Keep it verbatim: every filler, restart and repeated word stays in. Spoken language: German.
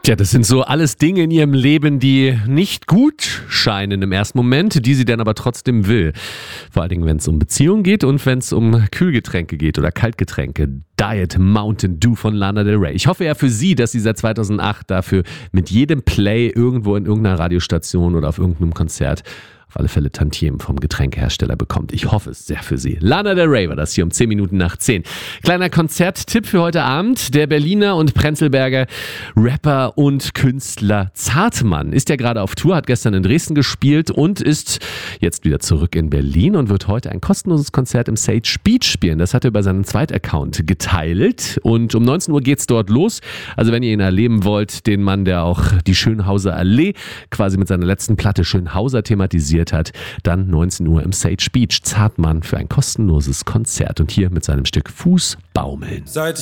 Tja, das sind so alles Dinge in ihrem Leben, die nicht gut scheinen im ersten Moment, die sie dann aber trotzdem will. Vor allen Dingen, wenn es um Beziehungen geht und wenn es um Kühlgetränke geht oder Kaltgetränke. Diet Mountain Dew von Lana Del Rey. Ich hoffe ja für sie, dass sie seit zweitausendacht dafür mit jedem Play irgendwo in irgendeiner Radiostation oder auf irgendeinem Konzert auf alle Fälle Tantiemen vom Getränkehersteller bekommt. Ich hoffe es sehr für sie. Lana Del Rey war das hier um zehn Minuten nach zehn. Kleiner Konzerttipp für heute Abend. Der Berliner und Prenzlberger Rapper und Künstler Zartmann ist ja gerade auf Tour, hat gestern in Dresden gespielt und ist jetzt wieder zurück in Berlin und wird heute ein kostenloses Konzert im Sage Beach spielen. Das hat er über seinen Zweitaccount geteilt und um neunzehn Uhr geht's dort los. Also wenn ihr ihn erleben wollt, den Mann, der auch die Schönhauser Allee quasi mit seiner letzten Platte Schönhauser thematisiert hat, dann neunzehn Uhr im Sage Beach. Zartmann für ein kostenloses Konzert und hier mit seinem Stück Fuß baumeln. Seit